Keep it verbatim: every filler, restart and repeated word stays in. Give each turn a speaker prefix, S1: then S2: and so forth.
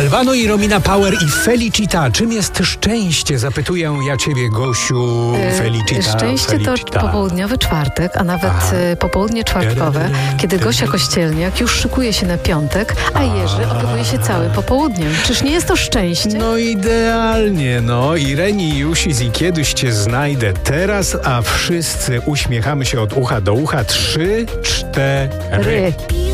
S1: Albano i Romina Power i Felicita. Czym jest szczęście? Zapytuję ja ciebie, Gosiu. Felicita.
S2: Szczęście
S1: Felicita.
S2: to popołudniowy czwartek, a nawet Aha. popołudnie czwartkowe, kiedy Gosia Kościelniak już szykuje się na piątek, a Jerzy opiekuje się całym popołudniem. Czyż nie jest to szczęście?
S1: No idealnie, no. Ireni Jusis i kiedyś cię znajdę teraz, a wszyscy uśmiechamy się od ucha do ucha. Trzy, cztery.
S2: Ry.